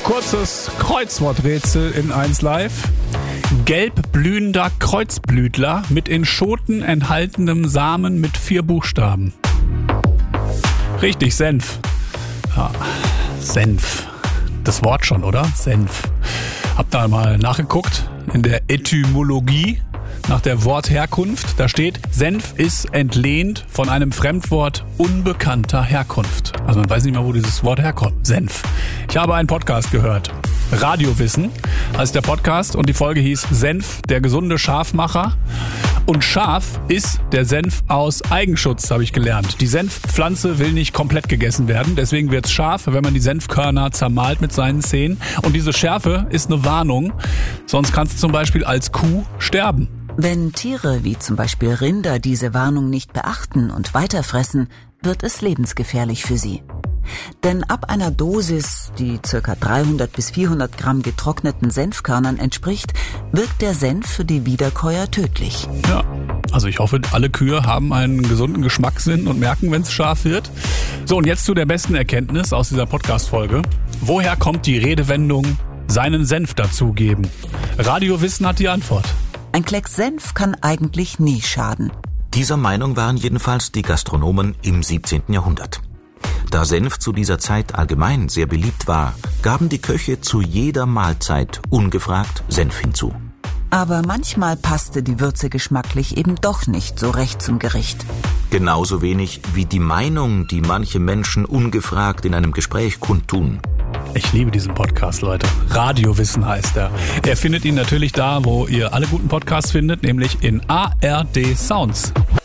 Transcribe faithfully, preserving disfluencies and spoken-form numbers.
Kurzes Kreuzworträtsel in eins Live. Gelb blühender Kreuzblütler mit in Schoten enthaltenem Samen mit vier Buchstaben. Richtig, Senf. Ja, Senf. Das Wort schon, oder? Senf. Hab da mal nachgeguckt in der Etymologie nach der Wortherkunft. Da steht, Senf ist entlehnt von einem Fremdwort unbekannter Herkunft. Also man weiß nicht mehr, wo dieses Wort herkommt. Senf. Ich habe einen Podcast gehört. Radiowissen heißt der Podcast und die Folge hieß Senf, der gesunde Scharfmacher. Und scharf ist der Senf aus Eigenschutz, habe ich gelernt. Die Senfpflanze will nicht komplett gegessen werden, deswegen wird's scharf, wenn man die Senfkörner zermahlt mit seinen Zähnen. Und diese Schärfe ist eine Warnung, sonst kannst du zum Beispiel als Kuh sterben. Wenn Tiere wie zum Beispiel Rinder diese Warnung nicht beachten und weiterfressen, wird es lebensgefährlich für sie. Denn ab einer Dosis, die ca. dreihundert bis vierhundert Gramm getrockneten Senfkörnern entspricht, wirkt der Senf für die Wiederkäuer tödlich. Ja, also ich hoffe, alle Kühe haben einen gesunden Geschmackssinn und merken, wenn es scharf wird. So, und jetzt zu der besten Erkenntnis aus dieser Podcast-Folge. Woher kommt die Redewendung, seinen Senf dazugeben? Radiowissen hat die Antwort. Ein Klecks Senf kann eigentlich nie schaden. Dieser Meinung waren jedenfalls die Gastronomen im siebzehnten Jahrhundert. Da Senf zu dieser Zeit allgemein sehr beliebt war, gaben die Köche zu jeder Mahlzeit ungefragt Senf hinzu. Aber manchmal passte die Würze geschmacklich eben doch nicht so recht zum Gericht. Genauso wenig wie die Meinung, die manche Menschen ungefragt in einem Gespräch kundtun. Ich liebe diesen Podcast, Leute. Radiowissen heißt er. Er findet ihn natürlich da, wo ihr alle guten Podcasts findet, nämlich in A R D Sounds.